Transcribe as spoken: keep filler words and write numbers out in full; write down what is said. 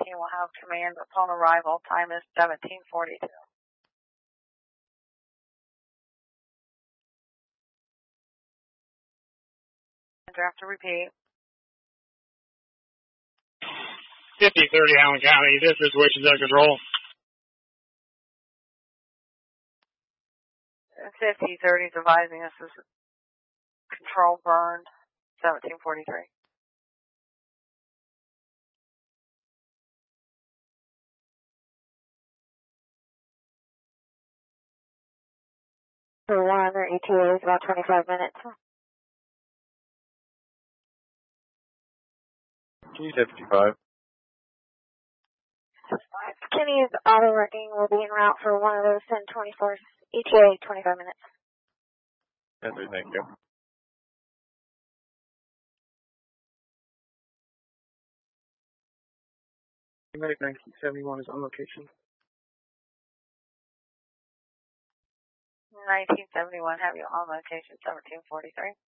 seventeen will have command upon arrival. Time is seventeen forty-two. Draft to repeat. fifty thirty Allen County, this is Wichita Control. fifty thirty is advising us is control burned, seventeen forty-three. For one, their E T A is about twenty-five minutes. G fifty-five. Kenny's auto wrecking will be en route for one of those ten twenty-fours. E T A, twenty-five minutes. Yes, sir, thank you. nineteen seventy-one is on location. nineteen seventy-one, have you on location, seventeen forty-three.